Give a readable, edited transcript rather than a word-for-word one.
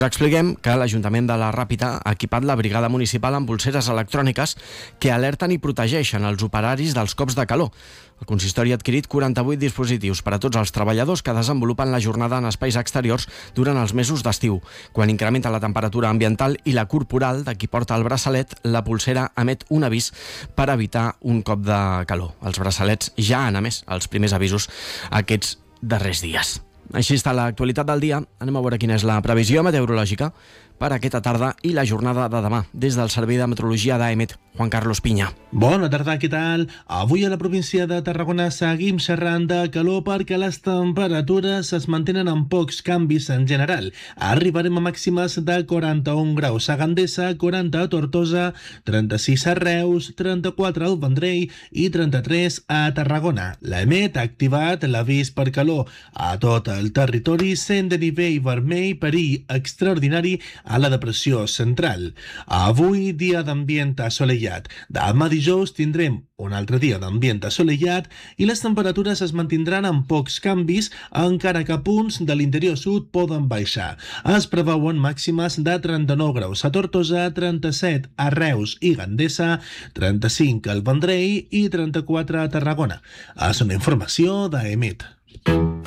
Expliquem que l'Ajuntament de la Ràpita ha equipat la brigada municipal amb pulseres electròniques que alerten i protegeixen els operaris dels cops de calor. El consistori ha adquirit 48 dispositius per a tots els treballadors que desenvolupen la jornada en espais exteriors durant els mesos d'estiu. Quan incrementa la temperatura ambiental i la corporal de qui porta el braçalet, la pulsera emet un avís per evitar un cop de calor. Els braçalets ja han emès els primers avisos aquests darrers dies. Així està l'actualitat del dia. Anem a veure quina és la previsió meteorològica per aquesta tarda i la jornada de demà. Des del Servei de Meteorologia d'AEMET, Juan Carlos Piña. Bona tarda, què tal? Avui a la província de Tarragona seguim xerrant de calor perquè les temperatures es mantenen amb pocs canvis en general. Arribarem a màximes de 41 graus a Gandesa, 40 a Tortosa, 36 a Reus, 34 al Vendrell i 33 a Tarragona. L'AEMET ha activat l'avís per calor a tot el territori, sent de nivell vermell perill extraordinari a la depressió central. Avui, dia d'ambient assolellat. Demà dijous tindrem un altre dia d'ambient assolellat i les temperatures es mantindran amb pocs canvis, encara que punts de l'interior sud poden baixar. Es preveuen màximes de 39 graus a Tortosa, 37 a Reus i Gandesa, 35 al Vendrell i 34 a Tarragona. És una informació d'AEMET.